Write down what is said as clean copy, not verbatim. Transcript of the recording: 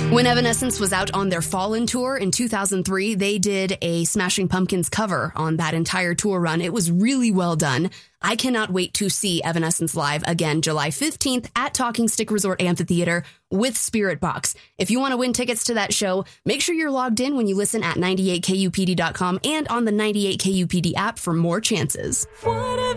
When Evanescence was out on their Fallen tour in 2003, they did a Smashing Pumpkins cover on that entire tour run. It was really well done. I cannot wait to see Evanescence live again July 15th at Talking Stick Resort Amphitheater with Spirit Box. If you want to win tickets to that show, make sure you're logged in when you listen at 98kupd.com and on the 98kupd app for more chances.